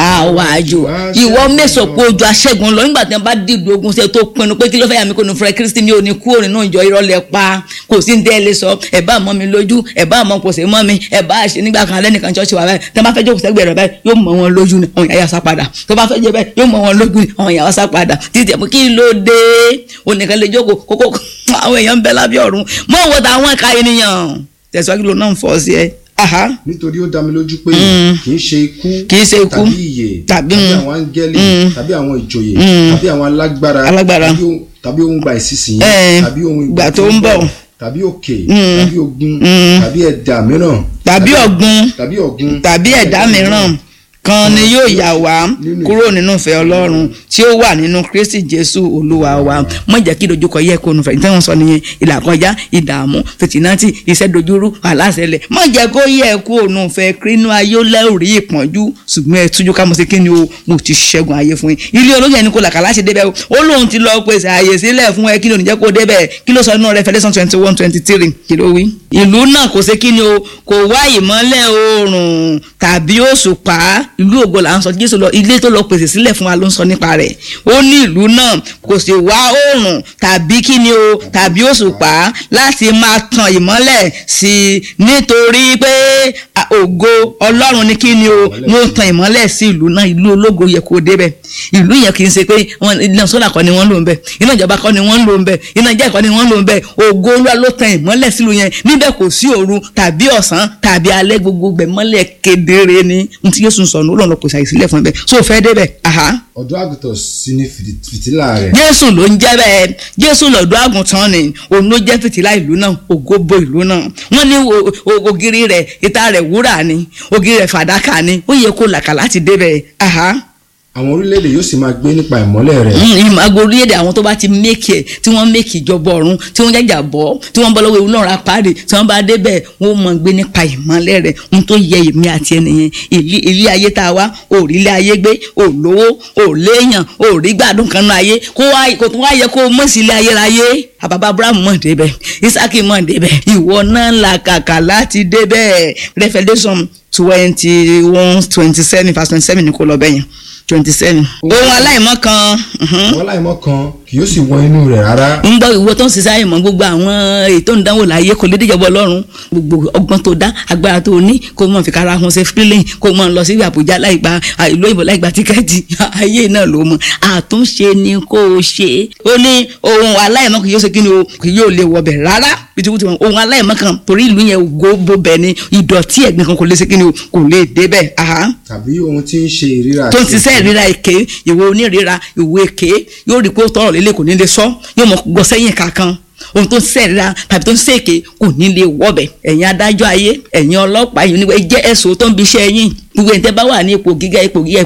àwàjò ìwọ mẹ́sàn pé ojú aṣẹ́gun lọ nígbà tí wọ́n bá dìbò ogun ṣe tó pinnu pé kí ló fẹ́ yà mí kó nu fúnra Kristi mi ò ní kúrò nínú ìjọ ìrọ̀lẹ́ pa kò sí ní tẹ́lẹ̀ sọ ẹ̀ bá mọ́ mi lójú ẹ̀ bá mọ́ kò sí mọ́ mi ẹ̀ bá ṣe nígbà kan lẹ́nìkan ṣọ́ọ̀ṣì wà báyìí tí wọ́n bá fẹ́ jókòó sẹ́gbẹ̀ẹ́ rẹ̀ báyìí yóò mọ́ wọn lójú ni àwọn ìyá sá padà tó bá fẹ́ jẹ báyìí yóò mọ́ wọn lójú ni àwọn ìyá sá padà títí ẹ̀ kí ló dé onìkan lè jókòó kókó àwọn èèyàn ń bẹ lábẹ́ ọ̀run mọ́ wọ́n ta àwọn ẹ̀ka ènìyàn tẹ̀síwájú ló náà ń fọ́ sí ẹ. nítorí ó dá mi lójú pé kì í ṣe ikú tàbí ìyè tàbí àwọn áńgẹ́lì tàbí àwọn ìjòyè tàbí àwọn alágbára tàbí ohun ìgbà ìsinsìnyí tàbí ohun ìgbà tó ń bọ̀ tàbí òkè tàbí ogun tàbí ẹ̀dá mìíràn tàbí ọ̀gbun tàbí ẹ̀dá mìíràn kan ni yóò yà wá kúrò nínú ìfẹ́ Ọlọ́run tí ó wà nínú Kristi Jésù Olúwa wa. Má jẹ́ kí dojúkọ yẹ kó nùfẹ́ nítorí wọ́n sọ nìyẹn ìlàkọjá ìdààmú fìtínátì iṣẹ́ dojúrú aláṣẹlẹ̀ má jẹ́ kó yẹ kó nùfẹ́ kínú ayé lẹ́rìí ìpọ́njú ṣùgbọ́n ẹ tújú ká mọ̀ sí kí ni o mo ti ṣẹ́gun ayé fún yín. Ilé olóyè ni kò làkàlà ṣe débẹ̀ ó lóun ti lọ pèsè àyè sílẹ̀ fún ẹ kí ni ò ní jẹ́ kó débẹ̀ kí ló sọ nínú Revelation 21:23 kí ló wí. Ìlú náà kò sí kí ni o kò wá ìmọ́lẹ̀ oòrùn tàbí òṣùpá ìlú ògo là ń sọ Jésù lọ ilé tó lọ pèsè sílẹ̀ fún wa ló ń sọ nípa rẹ̀ ó ní ìlú náà kò sì wá oòrùn tàbí kíni o tàbí òṣùpá láti máa tan ìmọ́lẹ̀ sí i nítorí pé ògo Ọlọ́run ní kíni o ló tan ìmọ́lẹ̀ sí ìlú náà ìlú ológo yẹ kó débẹ̀ ìlú yẹn kì í ṣe pé iná sólà kọ́ ni wọ́n lò ń bẹ̀ iná ìjọba kọ́ ni wọ́n lò ń bẹ̀ iná ìjẹ́ kọ́ ni wọ́n lò ń bẹ̀ ògo Olúwa ló tan ìmọ́lẹ̀ sílùú yẹn níbẹ̀ kò sí òru tàbí ọ̀sán tàbí alẹ́ gbogbo gbẹ̀mọ́lẹ̀ kedere ni n tí Jésù sọ̀nù Ọlọ́run kò ṣàì sílẹ̀ fún ẹ bẹ́ẹ̀ so fẹ́ débẹ̀. ọ̀dọ́ àgùntàn sí ní fìtílà rẹ̀. Jésù ló ń jẹ́ bẹ́ẹ̀ Jésù lọ̀dọ́ àgùntàn ni òun ló jẹ́ fìtílà ìlú náà ògo bo ìlú náà wọ́n ní ògiri rẹ̀ ìta rẹ̀ wúrà ni ògiri rẹ̀ fàdákà ni ó yẹ kó làkà láti débẹ̀. àwọn orílẹ̀-èdè yóò sì máa gbé nípa ìmọ́lẹ̀ rẹ̀. ìmọ̀ orílẹ̀-èdè àwọn tó bá ti mékì ẹ̀ tí wọ́n mékì ìjọba ọ̀run tí wọ́n jàjà bọ́ tí wọ́n bọ́ lọ́wọ́ ewu náà ra parí tí wọ́n bá débẹ̀ wọ́n mọ̀ gbé nípa ìmọ́lẹ̀ rẹ̀ ohun tó yẹ èmi àti ẹnìyẹn ilé ayé tá a wá òrílẹ̀ ayé gbé òlówó òléèyàn òrí gbádùn kan náà ayé kò tún wá yẹ kó mọ̀ sí ilé ayé láyé àbábá Abraham mọ̀ débẹ̀ Isaki mọ̀ débẹ̀ ìwọ náà làkàkà láti débẹ̀ Revelation 21:27 verse 27 ni kò lọ bẹ́yẹn 27. ohun aláìmọ́ kan. ohun aláìmọ́ kan kì yóò sì wọ inú rẹ̀ rárá. ń gbọ́ ìwọ tó ń ṣiṣẹ́ àìmọ́ gbogbo àwọn ètò ìdánwò láàyè kò lè díjọba Ọlọ́run gbogbo ọgbọ́n tó dá agbára tó ní kó mọ̀ fi kára hun ṣe fílẹ̀ kó mọ̀ lọ sí Àbújá láìgbà ìlú òyìnbó láìgbà tíkẹ́ẹ̀tì ayé náà ló mọ̀ àtúnṣe ni kó o ṣe. ó ní ohun aláìmọ́ kì yóò ṣe kí ni o kì yóò lè wọbẹ̀ rárá bìtìbìtì ohun aláìmọ́ kan torí ìlú yẹn ògo bo bẹ̀ ni ìdọ̀tí ẹ̀gbin kan kò lè ṣe kí ni o kò lè débẹ̀. tàbí ohun tí ń ṣe ìríra tó ń ṣiṣẹ́ ìríra èké ìwé onírira ìwé èké yóò rí pé ó tọrọ lélẹ̀ kò ní lè sọ yóò mọ gbọ́ sẹ́yìn kankan ohun tó ń sẹ́ẹ̀ríra tàbí tó ń sèké kò ní lè wọ́bẹ̀ ẹ̀yin adájọ́ ayé ẹ̀yin ọlọ́pàá yìí níwẹ̀ jẹ́ ẹ̀sùn tó ń bi iṣẹ́ yín gbogbo ẹ̀ tẹ́ bá wà ní ipò gíga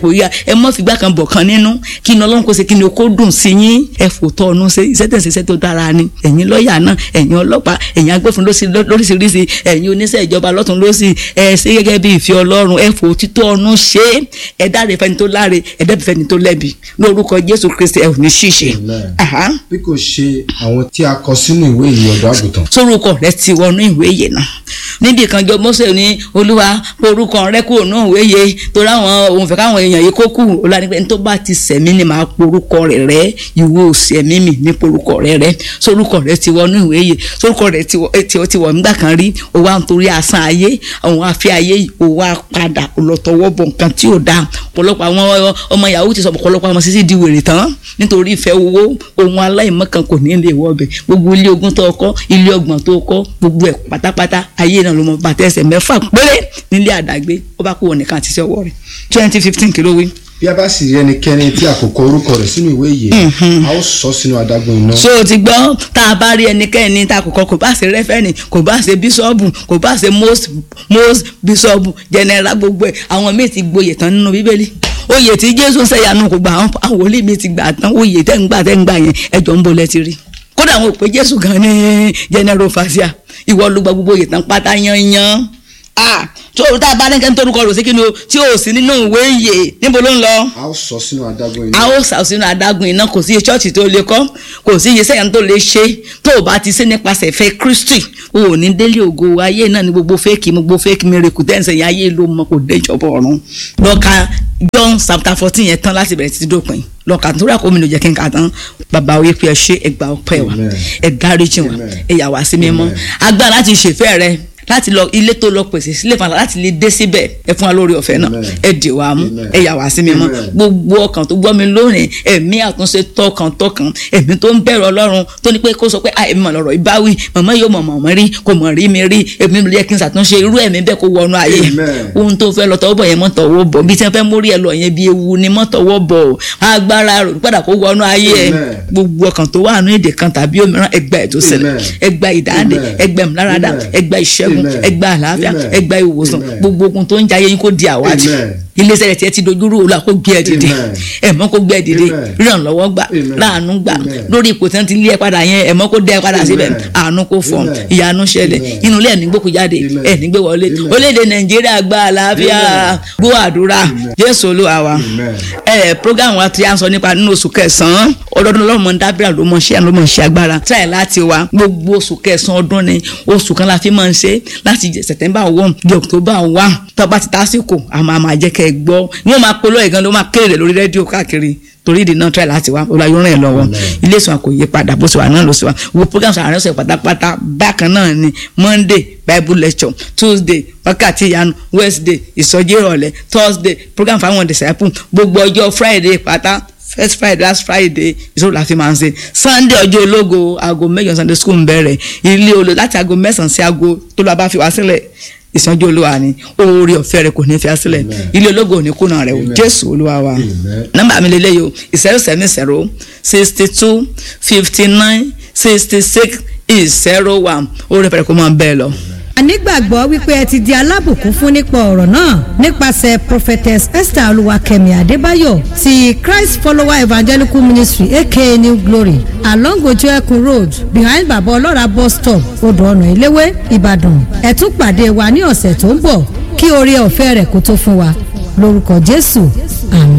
ẹ mọ́ fìgbà kan bọ̀ kan nínú kí ni Ọlọ́run kó ṣe kí ni kó dùn sí yín ẹ fòótọ́ ọ̀nù ṣe iṣẹ́ tẹ̀síṣẹ́ tó dára ni ẹ̀yin lọ́ọ̀yà náà ẹ̀yin ọlọ́pàá ẹ̀yin agbófin lóríṣiríṣi ẹ̀yin oníṣẹ́ ìjọba lọ́tún lósì ẹ ṣe gẹ́gẹ́ bí ìfẹ́ Ọlọ́run ẹ fòótítọ́ ọ̀nù ṣe ẹ dáre fẹ́ni tó láre ẹ dẹ́bi fẹ́ni tó lẹ́bi lórúkọ Jésù Kristi ẹ ò ní ṣìṣe. bí kò ṣe àwọn tí a kọ sínú ìwé ìyè ọ̀dọ́ àgùntàn. sórúkọ rẹ ti wọnú ìwé yìí náà níbi kan jọ Mósè ní Olúwa orúkọ rẹ kúrò náà ìwé yìí torí àwọn òun fẹ́ káwọn èèyàn yìí kó kù olùwànípẹ́ tó bá ti sẹ̀mí ni máa porúkọ rẹ̀ rẹ́ ìwọ sẹ̀mí mi ní porúkọ rẹ̀ rẹ́ sórúkọ rẹ̀ ti wọnú ìwé yìí sórúkọ rẹ̀ ti wọ̀ nígbà kan rí òun wá nítorí asán ayé àwọn afẹ́ ayé òun wá padà lọ́tọ̀wọ́ bọ̀ nǹkan tí ò dáa ọ̀pọ̀lọpọ̀ àwọn ọmọ yahoo ti sọ ọ̀pọ̀lọpọ̀ àwọn sísí di wèrè tán nítorí ìfẹ́ owó ohun aláìmọ́ kan kò ní lè wọ ọbẹ̀ gbogbo ilé ogún tó kọ́ ilé ọgbọ̀n tó kọ́ gbogbo ẹ̀ pátápátá ayé náà ló mọ bàtẹ́ ẹsẹ̀ mẹ́fà péré nílé àdágbé ó bá kó wọn nìkan àti iṣẹ́ ọwọ́ rẹ̀ 2015 kìló wí. bí a bá sì rí ẹnikẹ́ni tí a kò kọ orúkọ rẹ̀ sínú ìwé yìí a ó sọ sínú adágún iná. so ti gbọ́ tá a bá rí ẹnikẹ́ni tá a kò kọ kò bá ṣe rẹ́fẹ́nì kò bá ṣe bíṣọ́ọ̀bù kò bá ṣe most bíṣọ́ọ̀bù jẹnẹra gbogbo ẹ̀ àwọn míì ti gboyè tán nínú Bíbélì oyè tí Jésù ń ṣẹ̀yanu kò gbà àwọn wòlíì mi ti gbà tán oyè tẹ́ ń gbà yẹn ẹjọ́ ń bolẹ̀ ti rí kódà àwọn òpè Jésù gan ní general fasia ìwọ ló gba gbogbo oyè tán pátá yanyan tó o tá a bá ní kẹ́ni torúkọ rò sí kí ni o tí o sì nínú ìwé ìyè níbo ló ń lọ. a ó sọ sínú adágún iná. a ó sọ sínú adágún iná. kò sí ṣọ́ọ̀ṣì tó lè kọ́, kò sí iye sẹ́yìn tó lè ṣe tó o bá ti ṣe nípasẹ̀ ìfẹ́ Kristi. o ò ní délé ògo ayé náà ní gbogbo fake miracle tẹ́ǹsẹ̀ yẹn ayé ló mọ kò dé ìjọba ọ̀run. lọ́ka John chapter 14 yẹn tán láti bẹ̀rẹ̀ títí dópin. lọ́ka tó rà kó mi ló jẹ́ kí n kà tán. bàbá oyè pé ẹ ṣe ẹgbà ọpẹ́ wa ẹ dáríjì wa ẹ yà wá sí mímọ́. agbára láti ṣèfẹ́ rẹ láti lọ ilé tó lọ pèsè sílẹ̀ fún wa láti lè dé síbẹ̀ ẹ fún wa lórí ọ̀fẹ́ náà ẹ dì wá mú ẹ yà wá sí mímọ́. gbogbo ọkàn tó gbọ́ mi lónìí ẹ̀mí àtúnṣe tọkàntọkàn ẹ̀mí tó ń bẹ̀rù Ọlọ́run tó ní pé kó sọ pé èmi mọ̀ lọ́rọ̀ ìbáwí màmá yóò mọ̀ rí kò mọ̀ rí mi rí èmi ló yẹ kí n ṣàtúnṣe irú ẹ̀mí bẹ́ẹ̀ kó wọnú ayé ohun tó fẹ́ lọ tọwọ́ bọ̀ yẹn mọ́ tọwọ́ bọ̀ bí tí wọ́n fẹ́ mórí ẹ lọ yẹn bí ewu ni mọ́ tọwọ́ bọ̀ agbára rò padà kó wọnú ayé ẹ gbogbo ọkàn tó wà nínú èdè kan tàbí òmíràn ẹgbà ètò sílẹ̀ ẹgbà ìdáǹdè ẹgbà ìmúláradá ẹgbà ìṣẹ́gun ẹgbà àlàáfíà ẹgbà ìwòsàn gbogbo ogun tó ń jayé yín kó di àwájú iléeṣẹ́ rẹ̀ tí ẹ ti dojúrú òun la kó gbé ẹ dìde ẹ̀mọ́ kó gbé ẹ dìde rírànlọ́wọ́ gbà láàánú gbà lórí ipò tí wọ́n ti lé ẹ padà yẹn ẹ̀mọ́ kó dẹ́ ẹ padà síbẹ̀ àánú kó fọ́ ìyanu ṣẹlẹ̀ inú ilé ẹ̀ní gbókù jáde ẹ̀ní gbé wọlé orílẹ̀-èdè Nàìjíríà gba àlàáfíà gbọ́ àdúrà Jésù Olúwa wa program wa ti à ń sọ nípa nínú oṣù kẹsàn-án ọdọọdún Ọlọ́run dábìrà ló mọ̀ ṣe agbára tíráì láti wa gbogbo oṣù kẹsàn-án ọdún ni oṣù kan la fi máa ń ṣe láti September 1 di October 1 tó bá ti tásìkò àmà jẹ́ kẹ́ ẹ gbọ́ ní wọ́n máa polówó ìgan ló máa kéde lórí rédíò káàkiri torí ìdí náà tíráì láti wá ọlá yóò rìn lọ́wọ́ ilé ìsìn kò yí padà bó ṣe wà náà ló ṣe wà wo program àárín ọ̀sẹ̀ pátápátá bákan náà ni Monday Bible lecture, Tuesday wákàtí ìyanu, Wednesday ìsọjí ìrọ̀lẹ́, Thursday program fáwọn disciples, gbogbo ọjọ́ Friday pátá first Friday last Friday ìṣòro la fi máa ń ṣe Sunday ọjọ́ ológo aago mẹ́jọ Sunday school ń bẹ̀rẹ̀ ilé olo láti aago mẹ́sàn-án sí aago tó lọ́ọ́ bá fi wá sílẹ̀ ìsànjú Olúwa ni oore ọ̀fẹ́ rẹ̀ kò ní fi sílẹ̀ ilé ológo ò ní kùnà rẹ̀ o Jésù Olúwa wa nọ́mbà mi lélẹ́yìí o 070 62 59 66 01 oore ọ̀fẹ́ rẹ̀ kò máa bẹ́ẹ̀ lọ. a nígbàgbọ́ wípé ẹ ti di alábùkún fún nípa ọ̀rọ̀ náà nípasẹ̀ prophetess Esther Olúwakẹ́mi Adébáyọ̀ ti Christ Follower Evangelical Ministry aka New Glory along Ojo Ekun Road behind Baba Ọlọ́ra bus stop odò ọ̀nà Iléwé Ìbàdàn ẹ tún pàdé wa ní ọ̀sẹ̀ tó ń bọ̀ kí oore ọ̀fẹ́ rẹ̀ kó tó fún wa lórúkọ Jésù àmín.